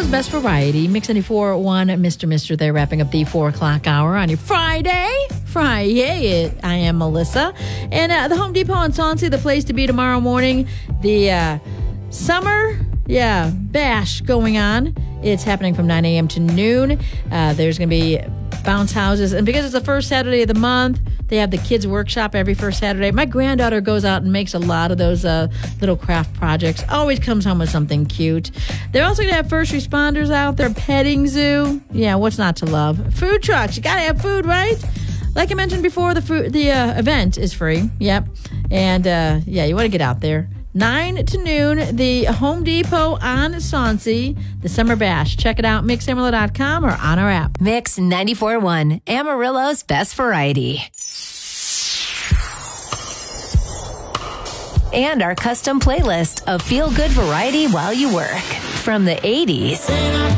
Best Variety. Mix 94.1, Mr. They're wrapping up the 4 o'clock hour on your Friday. I am Melissa. And the Home Depot on Swansea, the place to be tomorrow morning. The summer, bash going on. It's happening from 9 a.m. to noon. There's going to be bounce houses. And because it's the first Saturday of the month, they have the kids' workshop every first Saturday. My granddaughter goes out and makes a lot of those little craft projects. Always comes home with something cute. They're also going to have first responders out there. Petting zoo. Yeah, what's not to love? Food trucks. You got to have food, right? Like I mentioned before, the event is free. Yep. And, you want to get out there. 9 to noon, the Home Depot on Swansea, the Summer Bash. Check it out, mixamarillo.com or on our app. Mix 94.1, Amarillo's Best Variety. And our custom playlist of feel-good variety while you work. From the 80s